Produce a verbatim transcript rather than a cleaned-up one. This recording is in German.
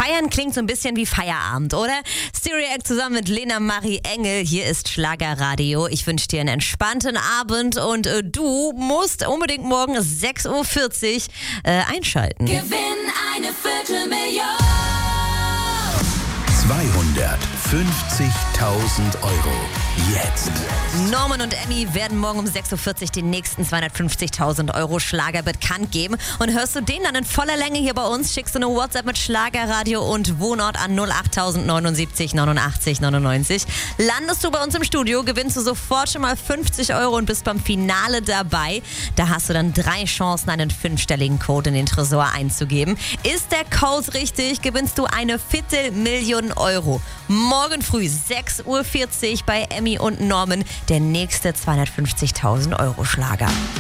Feiern klingt so ein bisschen wie Feierabend, oder? Stereo-Act zusammen mit Lena Marie Engel. Hier ist Schlagerradio. Ich wünsche dir einen entspannten Abend und äh, du musst unbedingt morgen sechs Uhr vierzig äh, einschalten. Gewinn eine Viertelmillion. zweihundertfünfzigtausend Euro. Jetzt. Norman und Emmy werden morgen um sechs Uhr vierzig den nächsten zweihundertfünfzigtausend Euro Schlager bekannt geben. Und hörst du den dann in voller Länge hier bei uns, schickst du eine WhatsApp mit Schlagerradio und Wohnort an null acht neun sieben neunundachtzig neunundneunzig. Landest du bei uns im Studio, gewinnst du sofort schon mal fünfzig Euro und bist beim Finale dabei. Da hast du dann drei Chancen, einen fünfstelligen Code in den Tresor einzugeben. Ist der Code richtig, gewinnst du eine Viertelmillion Euro. Morgen früh sechs Uhr vierzig bei Emmy und Norman, der nächste zweihundertfünfzigtausend Euro Schlager.